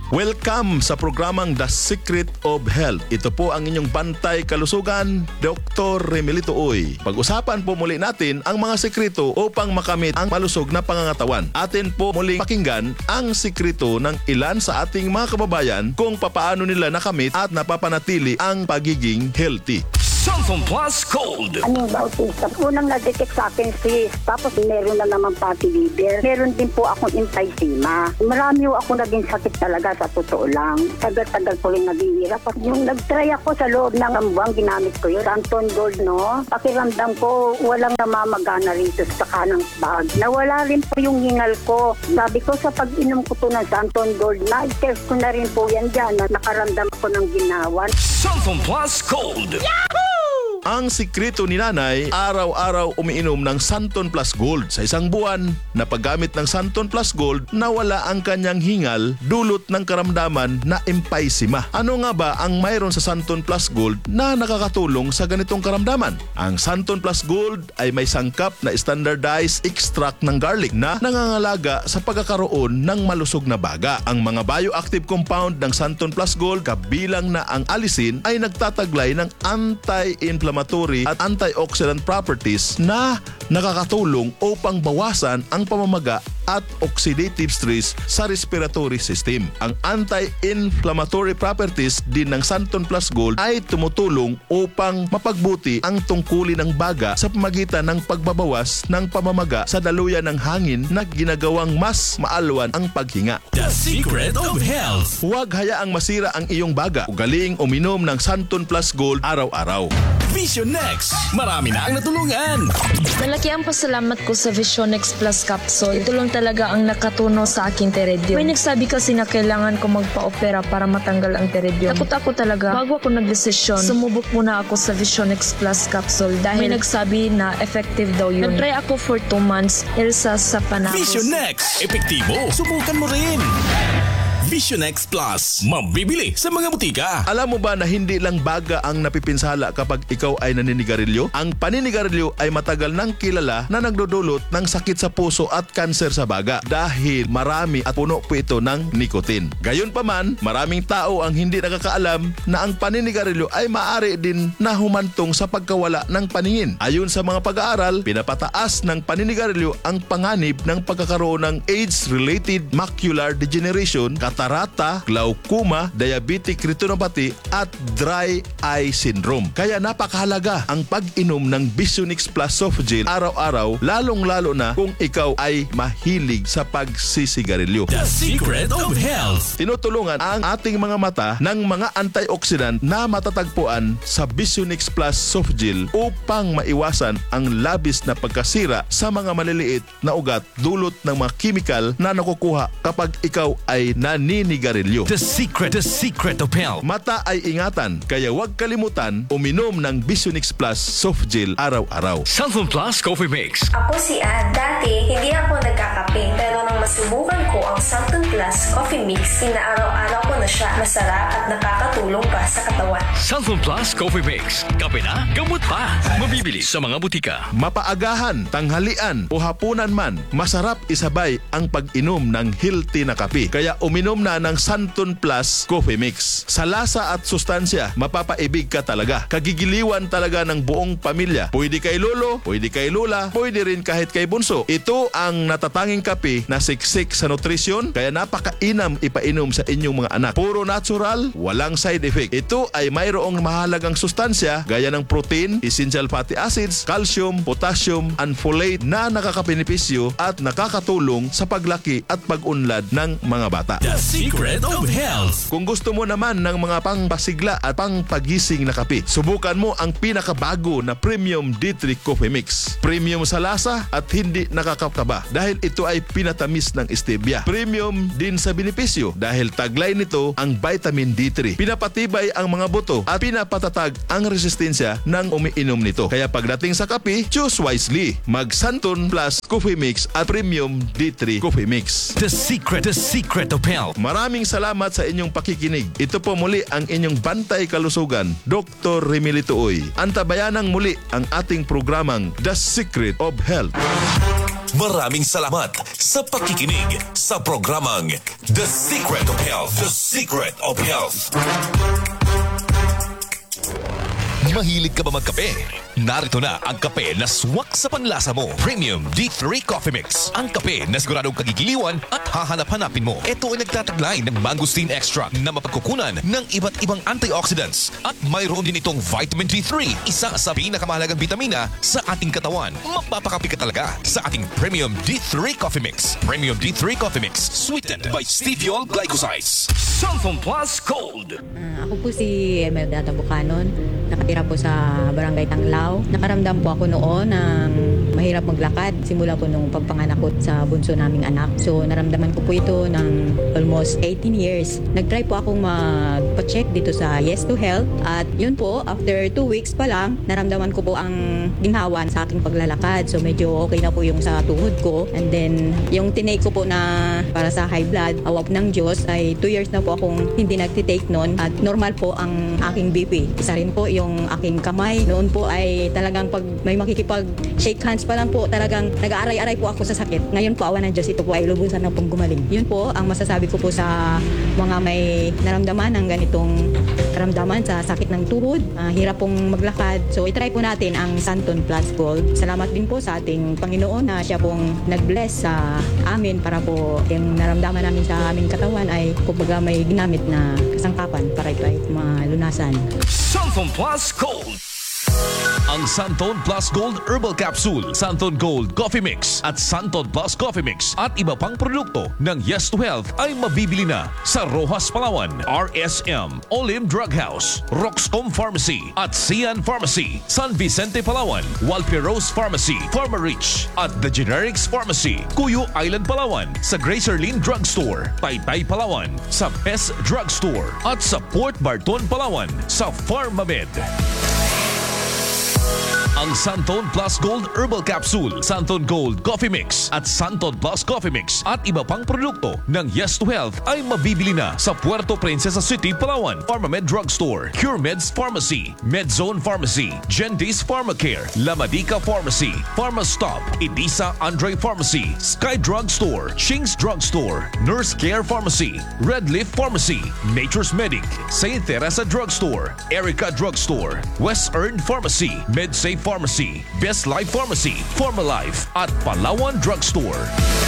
Welcome sa programang The Secret of Health. Ito po ang inyong bantay kalusugan, Doktor Remelito Uy. Pag-usapan po muli natin ang mga sekreto upang makamit ang malusog na pangangatawan. Atin po muling pakinggan ang sekreto ng ilan sa ating mga kababayan kung papaano nila nakamit at napapanatili ang pagiging healthy. Santon Plus Gold. Ano ba autism? Unang na-detect sa akin sis, tapos meron na naman fatty liver. Meron din po akong emphysema. Marami po ako naging sakit talaga sa totoo lang. Tagal-tagal po rin naghihirap. Yung nag-try ako sa loob ng ambuang, ginamit ko yun. Santon Gold, no? Pakiramdam ko, walang namamagana rito sa kanang bag. Nawala rin po yung hingal ko. Sabi ko sa pag-inom ko to ng Santon Gold, na-test ko na rin po yan dyan. Na nakaramdam ko ng ginawan. Santon Plus Gold. Yahoo! Ang sikreto ni nanay, araw-araw umiinom ng Santon Plus Gold. Sa isang buwan na paggamit ng Santon Plus Gold, nawala ang kanyang hingal dulot ng karamdaman na emphysema. Ano nga ba ang mayroon sa Santon Plus Gold na nakakatulong sa ganitong karamdaman? Ang Santon Plus Gold ay may sangkap na standardized extract ng garlic na nangangalaga sa pagkakaroon ng malusog na baga. Ang mga bioactive compound ng Santon Plus Gold, kabilang na ang allicin, ay nagtataglay ng anti-inflammatory at antioxidant properties na nakakatulong upang bawasan ang pamamaga at oxidative stress sa respiratory system. Ang anti-inflammatory properties din ng Santon Plus Gold ay tumutulong upang mapagbuti ang tungkulin ng baga sa pamagitan ng pagbabawas ng pamamaga sa daluyan ng hangin na ginagawang mas maalwan ang paghinga. The Secret of Health. Huwag hayaang masira ang iyong baga. Ugaling uminom ng Santon Plus Gold araw-araw. Vision Next. Marami na ang natulungan. Malaki ang pasalamat ko sa Vision Next Plus Capsule. Ito lang talaga ang nakatuno sa aking teredyum. May nagsabi kasi na kailangan ko magpa-opera para matanggal ang teredyum. Takot ako talaga. Bago ako nagdesisyon, sumubok muna ako sa Vision Next Plus Capsule dahil may nagsabi na effective daw yun. Nag-try ako for two months, Elsa sa panahon. Vision Next. Epektibo. Subukan mo rin. Vision X Plus. Mabibili sa mga butika. Alam mo ba na hindi lang baga ang napipinsala kapag ikaw ay naninigarilyo? Ang paninigarilyo ay matagal nang kilala na nagdudulot ng sakit sa puso at kanser sa baga dahil marami at puno po ito ng nicotine. Gayunpaman, maraming tao ang hindi nakakaalam na ang paninigarilyo ay maaari din na humantong sa pagkawala ng paningin. Ayon sa mga pag-aaral, pinapataas ng paninigarilyo ang panganib ng pagkakaroon ng age-related macular degeneration, katarata, glaucoma, diabetic retinopathy at dry eye syndrome. Kaya napakahalaga ang pag-inom ng Vision X Plus Soft Gel araw-araw, lalong-lalo na kung ikaw ay mahilig sa pagsisigarilyo. The Secret of Health. Tinutulungan ang ating mga mata ng mga antioxidant na matatagpuan sa Vision X Plus Soft Gel upang maiwasan ang labis na pagkasira sa mga maliliit na ugat dulot ng mga chemical na nakukuha kapag ikaw ay naninigarilyo. The Secret, The Secret of Health. Mata ay ingatan, kaya huwag kalimutan uminom ng Vision X Plus Soft Gel araw-araw. Santon Plus Coffee Mix. Ako si Ann. Dati, hindi ako nagkakape. Pero nang masubukan ko ang Santon Plus Coffee Mix, inaaraw-araw ko na siya. Masarap at nakakatulong pa sa katawan. Santon Plus Coffee Mix. Kape na, gamot pa. Mabibili sa mga butika. Mapaagahan, tanghalian o hapunan man, masarap isabay ang pag-inom ng healthy na kape. Kaya uminom na ng Santon Plus Coffee Mix. Sa lasa at sustansya, mapapaibig ka talaga. Kagigiliwan talaga ng buong pamilya. Pwede kay lolo, pwede kay lola, pwede rin kahit kay bunso. Ito ang natatanging kape na siksik sa nutrisyon, kaya napakainam ipainom sa inyong mga anak. Puro natural, walang side effect. Ito ay mayroong mahalagang sustansya gaya ng protein, essential fatty acids, calcium, potassium, and folate na nakakabenepisyo at nakakatulong sa paglaki at pag-unlad ng mga bata. The Secret of Health. Kung gusto mo naman ng mga pangpasigla at pangpagising na kape, subukan mo ang pinakabago na Premium D three Coffee Mix. Premium sa lasa at hindi nakakataba dahil ito ay pinatamis ng stevia. Premium din sa benepisyo dahil taglay nito ang vitamin D three. Pinapatibay ang mga buto at pinapatatag ang resistensya ng umiinom nito. Kaya pagdating sa kape, choose wisely. Mag Santon Plus Coffee Mix at Premium D three Coffee Mix. The Secret, The Secret of Health. Maraming salamat sa inyong pakikinig. Ito po muli ang inyong bantay kalusugan, Doktor Remelito Uy. Antabayanang muli ang ating programang The Secret of Health. Maraming salamat sa pakikinig sa programang The Secret of Health. The Secret of Health. Mahilig ka ba magkape? Narito na ang kape na swak sa panlasa mo. Premium D three Coffee Mix. Ang kape na siguradong kagigiliwan at hahanap-hanapin mo. Ito ay nagtataglay ng mangosteen extract na mapagkukunan ng iba't ibang antioxidants. At mayroon din itong vitamin D three, isa sa pinakamahalagang vitamina sa ating katawan. Mapapakapi ka talaga sa ating Premium D three Coffee Mix. Premium D three Coffee Mix, sweetened by stevia glycosides. Santon Plus Gold. Uh, ako po si Emelda Tabucanon. Nakatira po sa Barangay Tanglao. Nakaramdam po ako noon ng mahirap maglakad. Simula po nung pagpanganak ko sa bunso naming anak. So naramdaman ko po ito ng almost eighteen years. Nag-try po akong magpa-check dito sa Yes to Health. At yun po, after two weeks pa lang, naramdaman ko po ang ginhawa sa aking paglalakad. So medyo okay na po yung sa tuhod ko. And then yung tinake ko po na para sa high blood, awap ng Diyos, ay two years na po akong hindi nagtitake noon. At normal po ang aking B P. Isa rin po yung aking kamay. Noon po ay talagang pag may makikipag-shake hands pa lang po, talagang nag-aaray-aray po ako sa sakit. Ngayon po, awa ng Diyos, ito po ay lubusan na pong gumaling. Yun po ang masasabi ko po sa mga may naramdaman ng ganitong karamdaman sa sakit ng tuhod, uh, hirap pong maglakad. So, itry po natin ang Santon Plus Gold. Salamat din po sa ating Panginoon na siya pong nag-bless sa amin para po yung naramdaman namin sa aming katawan ay kumbaga may ginamit na kasangkapan para ito ay malunasan. Santon Plus Gold. Ang Santon Plus Gold Herbal Capsule, Santon Gold Coffee Mix at Santon Plus Coffee Mix at iba pang produkto ng Yes to Health ay mabibili na sa Rojas Palawan, R S M, Olim Drug House, Roxcom Pharmacy at Sian Pharmacy, San Vicente Palawan, Walperos Pharmacy, Pharmarich at The Generics Pharmacy, Cuyo Island Palawan, sa Gracerlin Drug Store, Taytay Palawan, sa Best Drug Store at sa Port Barton Palawan, sa Pharmamed. Ang Santon Plus Gold Herbal Capsule, Santon Gold Coffee Mix at Santon Plus Coffee Mix at iba pang produkto ng Yes to Health ay mabibili na sa Puerto Princesa City, Palawan, Pharmamed Drug Store, CureMeds Pharmacy, Medzone Pharmacy, Gendis Pharmacare, La Medica Pharmacy, Pharmastop, Idisa Andre Pharmacy, Sky Drug Store, Shing's Drug Store, Nurse Care Pharmacy, Red Leaf Pharmacy, Nature's Medic, Saint Teresa Drug Store, Erica Drug Store, West Earn Pharmacy, MedSafe Pharmacy, Best Life Pharmacy, Pharmalife at Palawan Drug Store.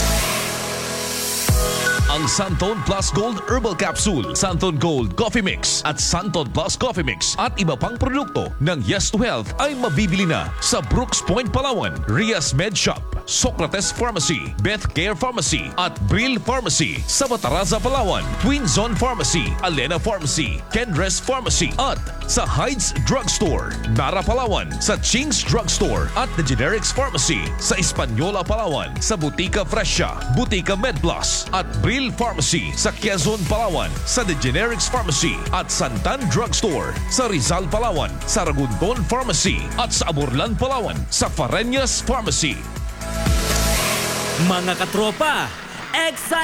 Ang Santon Plus Gold Herbal Capsule, Santon Gold Coffee Mix at Santon Plus Coffee Mix at iba pang produkto ng Yes to Health ay mabibili na sa Brooks Point, Palawan, Rias Med Shop, Socrates Pharmacy, Beth Care Pharmacy at Brill Pharmacy, sa Bataraza, Palawan, Twin Zone Pharmacy, Alena Pharmacy, Kendres Pharmacy at sa Heights Drug Store, Nara, Palawan, sa Ching's Drug Store at The Generics Pharmacy, sa Española, Palawan, sa Butika Fresha, Butika MedPlus at Brill Pharmacy, sa Quezon, Palawan, sa The Generics Pharmacy at Santan Drug Store, sa Rizal, Palawan, sa Ragundon Pharmacy at sa Aburlan, Palawan, sa Fareñas Pharmacy. Mga katropa, excited!